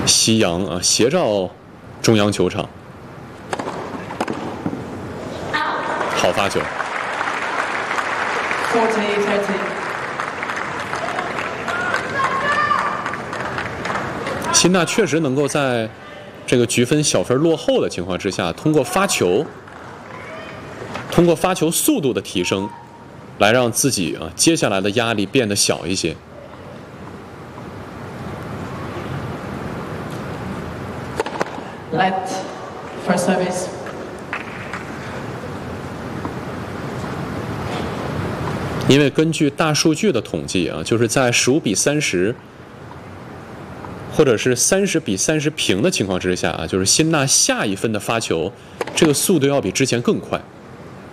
西洋啊，斜照中央球场，好发球。辛纳确实能够在这个局分小分落后的情况之下，通过发球速度的提升，来让自己啊接下来的压力变得小一些。 Let first service. 因为根据大数据的统计啊，就是在15-30。或者是30-30平的情况之下啊，就是辛纳下一分的发球，这个速度要比之前更快。